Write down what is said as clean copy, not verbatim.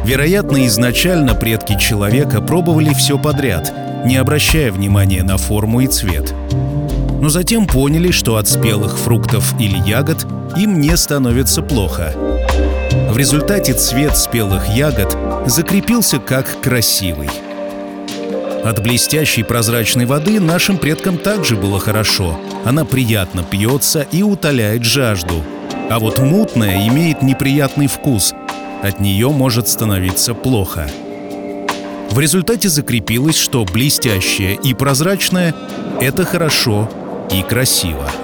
Вероятно, изначально предки человека пробовали все подряд, не обращая внимания на форму и цвет. Но затем поняли, что от спелых фруктов или ягод им не становится плохо. В результате цвет спелых ягод закрепился как красивый. От блестящей прозрачной воды нашим предкам также было хорошо. Она приятно пьется и утоляет жажду. А вот мутная имеет неприятный вкус. От нее может становиться плохо. В результате закрепилось, что блестящее и прозрачное — это хорошо и красиво.